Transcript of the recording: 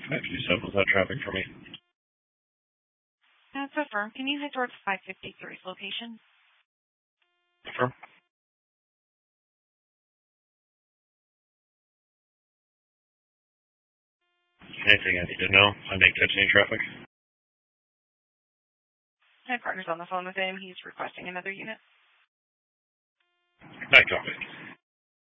527, that traffic for me. That's affirmed. Can you head towards 553's location? Affirm. Anything I need to know? I make tipsy traffic. My partner's on the phone with him. He's requesting another unit. Night traffic.